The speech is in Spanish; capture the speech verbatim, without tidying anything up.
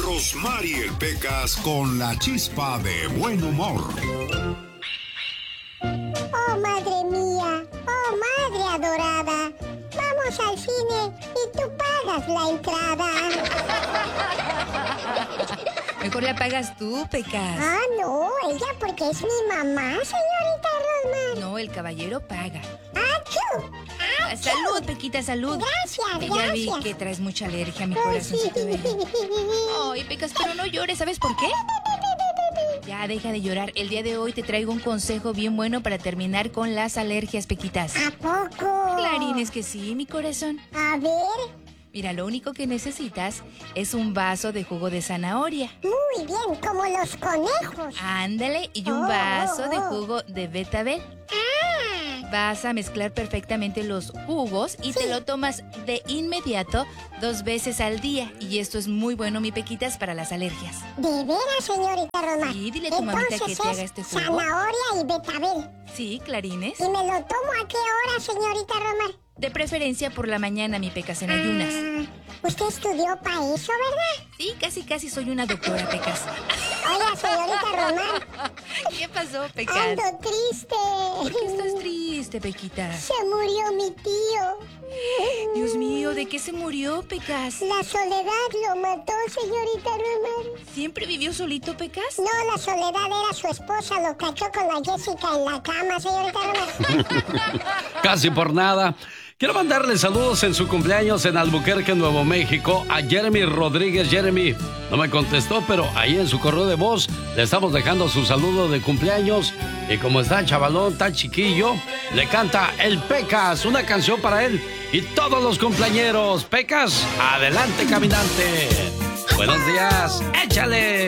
Rosmarie Pecas con la chispa de buen humor. Oh, madre mía, oh, madre adorada, vamos al cine y tú pagas la entrada. Mejor la pagas tú, Pecas. Ah, no, ella porque es mi mamá, señorita Rosmar. No, el caballero paga. ¡Achú! ¡Achú! Salud, Pequita, salud. Gracias, Que gracias. Ya vi que traes mucha alergia a mi Ay, corazoncito sí. bello. Ay, Pecas, pero no llores, ¿sabes por qué? Ya, deja de llorar. El día de hoy te traigo un consejo bien bueno para terminar con las alergias, Pequitas. ¿A poco? Clarín, es que sí, mi corazón. A ver. Mira, lo único que necesitas es un vaso de jugo de zanahoria. Muy bien, como los conejos. Ándale, y un Oh, vaso oh, de oh. jugo de betabel. Ah, Vas a mezclar perfectamente los jugos y Sí. te lo tomas de inmediato dos veces al día. Y esto es muy bueno, mi Pequitas, para las alergias. ¿de veras, señorita Rosmar? Sí, dile a tu mamita Entonces que te es haga este jugo. zanahoria y betabel. Sí, Clarines. ¿Y me lo tomo a qué hora, señorita Rosmar? De preferencia por la mañana, mi Pecas, en ayunas. Ah, usted estudió para eso, ¿verdad? Sí, casi casi soy una doctora, Pecas. Oiga, señorita Rosmar, ¿Qué pasó, Pecas? ando triste. ¿Por qué estás triste, Pequita? Se murió mi tío. Dios mío, ¿de qué se murió, Pecas? La soledad lo mató, señorita Rosmar. ¿Siempre vivió solito, Pecas? No, la soledad era su esposa, lo cachó con la Jessica en la cama, señorita Rosmar. Casi por nada. Quiero mandarle saludos en su cumpleaños en Albuquerque, Nuevo México, a Jeremy Rodríguez. Jeremy no me contestó, pero ahí en su correo de voz le estamos dejando su saludo de cumpleaños. Y como está chavalón, tan chiquillo, le canta el Pecas, una canción para él y todos los cumpleañeros. Pecas, adelante, caminante. Buenos días, échale.